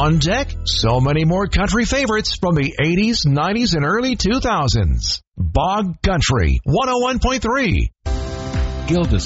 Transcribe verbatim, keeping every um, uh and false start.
On deck, so many more country favorites from the eighties, nineties, and early two thousands. Bog Country, one oh one point three. Gilda